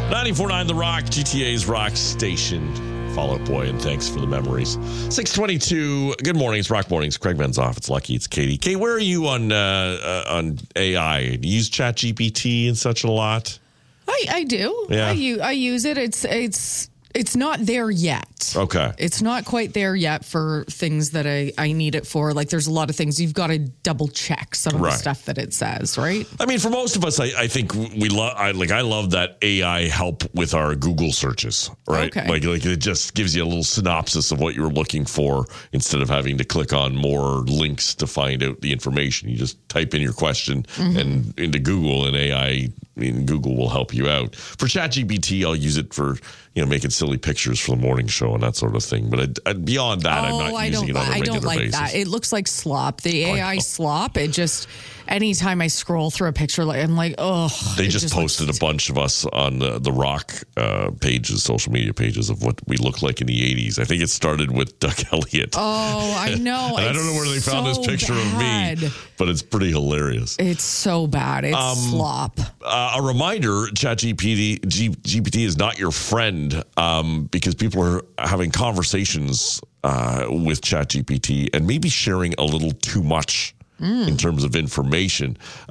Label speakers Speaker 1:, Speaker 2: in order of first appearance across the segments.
Speaker 1: 94.9 The Rock, GTA's Rock Station. Fall Out Boy, and thanks for the memories. 6:22. Good morning. It's Rock Mornings. Craig Ben's off. It's Lucky. It's Katie. Kate, where are you on AI? Do you use ChatGPT and such a lot?
Speaker 2: I do.
Speaker 1: Yeah.
Speaker 2: I use it. It's not there yet.
Speaker 1: Okay.
Speaker 2: It's not quite there yet for things that I need it for. Like, there's a lot of things you've got to double check some of the stuff that it says, right?
Speaker 1: I mean, for most of us, I think we love. I love that AI help with our Google searches, right?
Speaker 2: Okay.
Speaker 1: Like it just gives you a little synopsis of what you're looking for instead of having to click on more links to find out the information. You just type in your question and into Google, and AI in Google will help you out. For ChatGPT, I'll use it for making silly pictures for the morning show and that sort of thing. But beyond that, I'm not using it on a regular basis.
Speaker 2: I don't like that. It looks like slop. The AI slop. It just, anytime I scroll through a picture, I'm like, oh.
Speaker 1: They just posted a bunch of us on the Rock pages, social media pages of what we look like in the 80s. I think it started with Doug Elliott.
Speaker 2: Oh, I know.
Speaker 1: And I don't know where they found this picture of me, but it's pretty hilarious.
Speaker 2: It's so bad. It's slop.
Speaker 1: A reminder, ChatGPT is not your friend because people are having conversations with ChatGPT and maybe sharing a little too much in terms of information.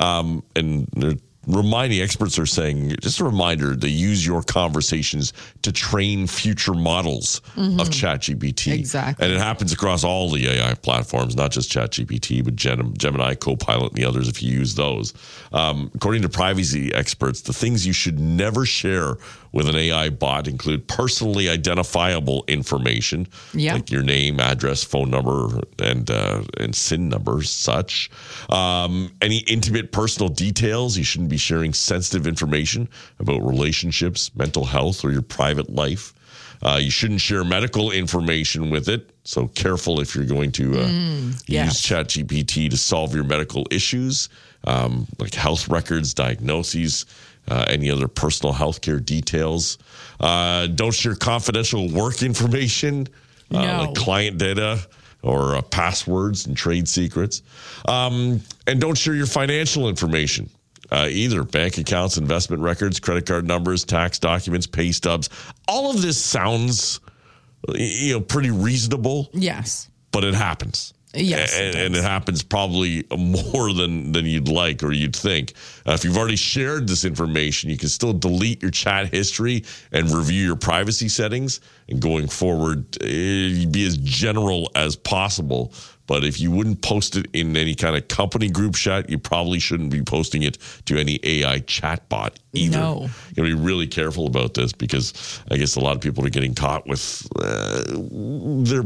Speaker 1: And they're reminding, experts are saying, just a reminder to use your conversations to train future models of ChatGPT.
Speaker 2: Exactly.
Speaker 1: And it happens across all the AI platforms, not just ChatGPT, but Gemini, Copilot, and the others if you use those. According to privacy experts, the things you should never share with an AI bot include personally identifiable information, like your name, address, phone number, and SIN numbers, such. Any intimate personal details. You shouldn't be sharing sensitive information about relationships, mental health, or your private life. You shouldn't share medical information with it. So careful if you're going to use ChatGPT to solve your medical issues, like health records, diagnoses, any other personal health care details. Don't share confidential work information, like client data or passwords and trade secrets. And don't share your financial information. Either bank accounts, investment records, credit card numbers, tax documents, pay stubs. All of this sounds, pretty reasonable.
Speaker 2: Yes,
Speaker 1: but it happens.
Speaker 2: Yes,
Speaker 1: and it happens probably more than you'd like or you'd think. If you've already shared this information, you can still delete your chat history and review your privacy settings. And going forward, be as general as possible. But if you wouldn't post it in any kind of company group chat, you probably shouldn't be posting it to any AI chatbot either.
Speaker 2: No.
Speaker 1: You got to be really careful about this because I guess a lot of people are getting caught with their